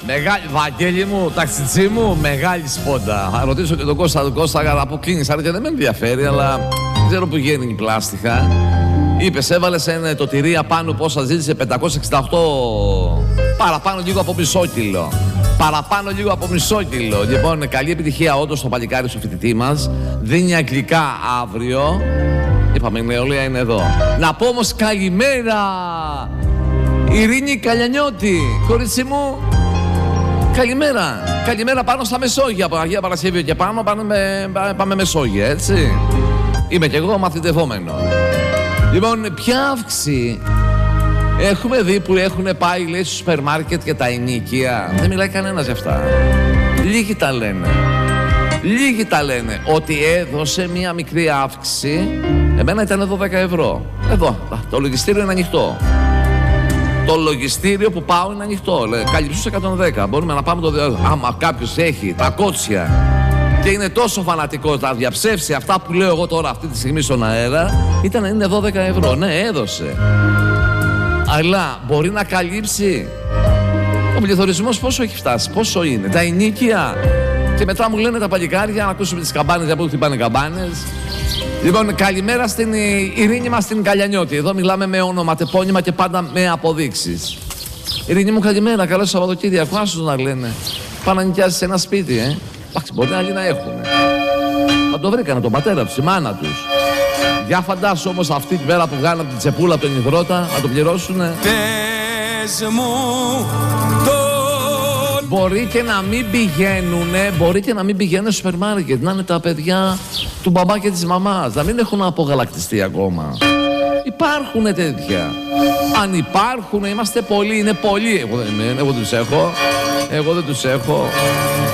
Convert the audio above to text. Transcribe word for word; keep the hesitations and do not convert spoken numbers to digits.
Μεγάλη, Βαγγέλη μου, ταξιτσί μου, μεγάλη σπόντα. Θα ρωτήσω και τον Κώστα, τον Κώστα από κλείνεις, άρα και δεν με ενδιαφέρει, αλλά δεν ξέρω που γίνει η πλάστιχα. Είπες, έβαλες ένα, το τυρί απάνω πόσα ζήτησε, πεντακόσια εξήντα οκτώ, παραπάνω λίγο από μισό κιλό. Παραπάνω λίγο από μισό κιλό. Λοιπόν, καλή επιτυχία όντως στο παλικάρι στο φοιτητή μας. Δίνει αγγλικά αύριο. Είπαμε, η νεολαία είναι εδώ. Να πω όμως καλημέρα, Ειρήνη Καλιανιώτη, κορίτσι μου. Καλημέρα. Καλημέρα πάνω στα Μεσόγεια. Από Αγία Παρασκευή και πάνω πάμε, πάμε Μεσόγεια, έτσι. Είμαι κι εγώ μαθητευόμενο. Λοιπόν, ποια αύξηση έχουμε δει που έχουν πάει, λέει, στο σούπερ μάρκετ και τα ενοίκια. Δεν μιλάει κανένας για αυτά. Λίγοι τα λένε. Λίγοι τα λένε ότι έδωσε μία μικρή αύξηση. Εμένα ήταν δώδεκα ευρώ. Εδώ, το λογιστήριο είναι ανοιχτό. Το λογιστήριο που πάω είναι ανοιχτό. Καλυψούς εκατόν δέκα. Μπορούμε να πάμε το δύο. Άμα κάποιος έχει τα κότσια και είναι τόσο φανατικός να διαψεύσει αυτά που λέω εγώ τώρα αυτή τη στιγμή στον αέρα, ήταν είναι δώδεκα ευρώ. Ναι, έδωσε. Αλλά μπορεί να καλύψει. Ο πληθωρισμός πόσο έχει φτάσει, πόσο είναι, τα ενοίκια. Και μετά μου λένε τα παλικάρια να ακούσουμε τις καμπάνες για πού χτυπάνε καμπάνες. Λοιπόν, καλημέρα στην Ειρήνη μας την Καλιανιώτη. Εδώ μιλάμε με ονοματεπώνυμα και πάντα με αποδείξεις. Ειρήνη μου, καλημέρα, καλό Σαββατοκύριακο. Άσου να λένε. Πάνε να νοικιάσεις σε ένα σπίτι, ε. Εντάξει, μπορεί άλλοι να έχουν. Θα το βρήκανε τον πατέρα τους, η μάνα τους. Για φαντάσου όμως αυτή τη μέρα που βγάλανε από την τσεπούλα τον υδρότα, να το πληρώσουνε. Πες μου το... Μπορεί και να μην πηγαίνουνε, μπορεί και να μην πηγαίνουν στο σούπερ μάρκετ, να είναι τα παιδιά του μπαμπά και της μαμάς, να μην έχουν απογαλακτιστεί ακόμα. Υπάρχουν τέτοια. Αν υπάρχουν, είμαστε πολλοί, είναι πολλοί. Εγώ δεν, εγώ δεν τους έχω. Εγώ δεν τους έχω.